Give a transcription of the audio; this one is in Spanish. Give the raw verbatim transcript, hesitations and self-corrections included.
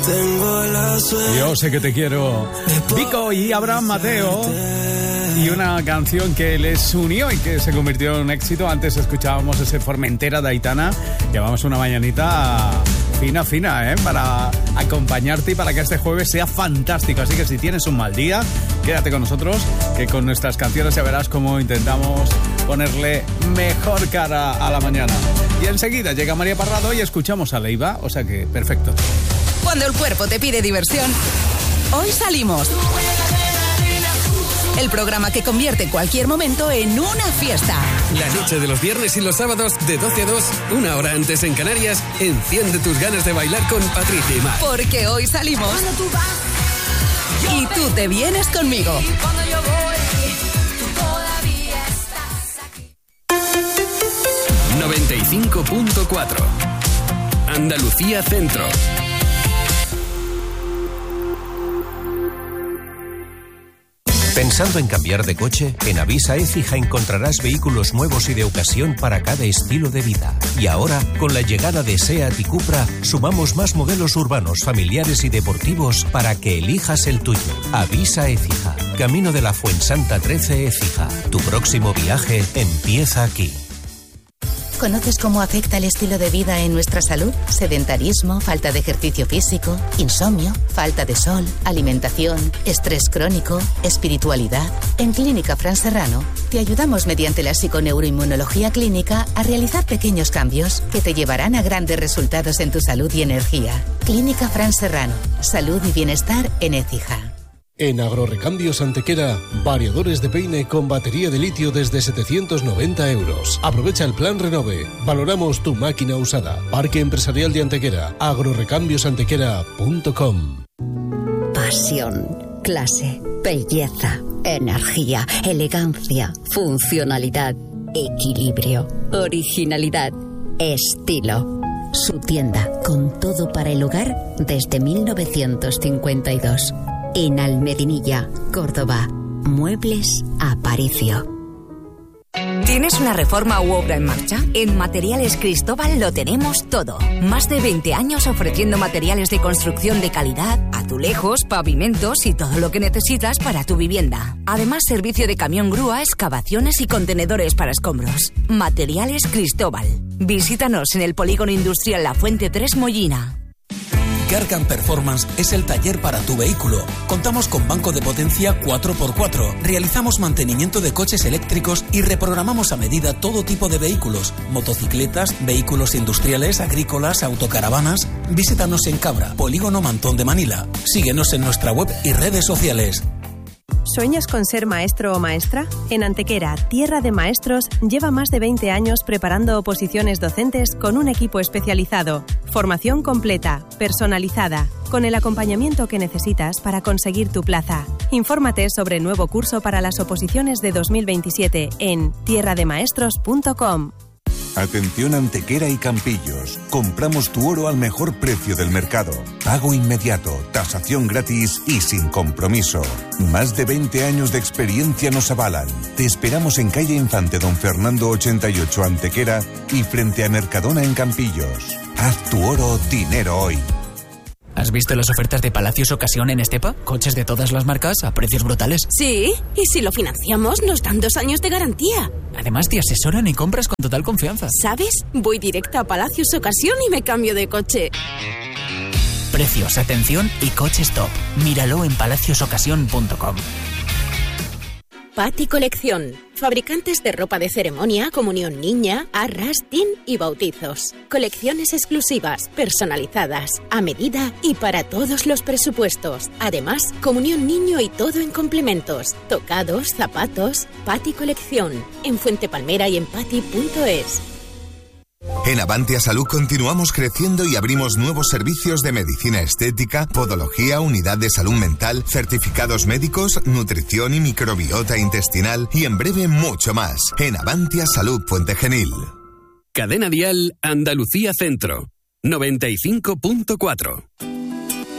Tengo la suerte. Yo sé que te quiero. Vico y Abraham Mateo. Y una canción que les unió y que se convirtió en un éxito. Antes escuchábamos ese Formentera de Aitana. Llevamos una mañanita fina, fina, ¿eh? Para acompañarte y para que este jueves sea fantástico. Así que si tienes un mal día, quédate con nosotros, que con nuestras canciones ya verás cómo intentamos ponerle mejor cara a la mañana. Y enseguida llega María Parrado y escuchamos a Leiva. O sea que, perfecto. Cuando el cuerpo te pide diversión, hoy salimos. El programa que convierte cualquier momento en una fiesta. La noche de los viernes y los sábados de doce a dos, una hora antes en Canarias, enciende tus ganas de bailar con Patricia y Mar. Porque hoy salimos y tú te vienes conmigo. noventa y cinco punto cuatro Andalucía Centro. ¿Pensando en cambiar de coche? En Avisa Écija encontrarás vehículos nuevos y de ocasión para cada estilo de vida. Y ahora, con la llegada de SEAT y Cupra, sumamos más modelos urbanos, familiares y deportivos para que elijas el tuyo. Avisa Écija, Camino de la Fuensanta trece Écija. Tu próximo viaje empieza aquí. ¿Conoces cómo afecta el estilo de vida en nuestra salud? Sedentarismo, falta de ejercicio físico, insomnio, falta de sol, alimentación, estrés crónico, espiritualidad. En Clínica Fran Serrano te ayudamos mediante la psiconeuroinmunología clínica a realizar pequeños cambios que te llevarán a grandes resultados en tu salud y energía. Clínica Fran Serrano, salud y bienestar en Écija. En Agrorrecambios Antequera, variadores de peine con batería de litio desde setecientos noventa euros. Aprovecha el plan Renove. Valoramos tu máquina usada. Parque Empresarial de Antequera. agrorrecambios antequera punto com. Pasión, clase, belleza, energía, elegancia, funcionalidad, equilibrio, originalidad, estilo. Su tienda con todo para el hogar desde mil novecientos cincuenta y dos. En Almedinilla, Córdoba. Muebles Aparicio. ¿Tienes una reforma u obra en marcha? En Materiales Cristóbal lo tenemos todo. Más de veinte años ofreciendo materiales de construcción de calidad, azulejos, pavimentos y todo lo que necesitas para tu vivienda. Además, servicio de camión grúa, excavaciones y contenedores para escombros. Materiales Cristóbal. Visítanos en el Polígono Industrial La Fuente tres Mollina. Gargan Performance es el taller para tu vehículo. Contamos con banco de potencia cuatro por cuatro. Realizamos mantenimiento de coches eléctricos y reprogramamos a medida todo tipo de vehículos. Motocicletas, vehículos industriales, agrícolas, autocaravanas. Visítanos en Cabra, Polígono Mantón de Manila. Síguenos en nuestra web y redes sociales. ¿Sueñas con ser maestro o maestra? En Antequera, Tierra de Maestros, lleva más de veinte años preparando oposiciones docentes con un equipo especializado. Formación completa, personalizada, con el acompañamiento que necesitas para conseguir tu plaza. Infórmate sobre el nuevo curso para las oposiciones de dos mil veintisiete en tierra de maestros punto com. Atención Antequera y Campillos. Compramos tu oro al mejor precio del mercado. Pago inmediato, tasación gratis y sin compromiso. Más de veinte años de experiencia nos avalan. Te esperamos en calle Infante Don Fernando ochenta y ocho Antequera y frente a Mercadona en Campillos. Haz tu oro dinero hoy. ¿Has visto las ofertas de Palacios Ocasión en Estepa? Coches de todas las marcas a precios brutales. Sí, y si lo financiamos nos dan dos años de garantía. Además te asesoran y compras con total confianza. ¿Sabes? Voy directa a Palacios Ocasión y me cambio de coche. Precios, atención y coches top. Míralo en palacios ocasión punto com. Pati Colección. Fabricantes de ropa de ceremonia, comunión niña, arras, tin y bautizos. Colecciones exclusivas, personalizadas, a medida y para todos los presupuestos. Además, comunión niño y todo en complementos. Tocados, zapatos. Pati Colección. En Fuente Palmera y en pati punto es. En Avantia Salud continuamos creciendo y abrimos nuevos servicios de medicina estética, podología, unidad de salud mental, certificados médicos, nutrición y microbiota intestinal y en breve mucho más. En Avantia Salud Puente Genil. Cadena Dial Andalucía Centro, noventa y cinco punto cuatro.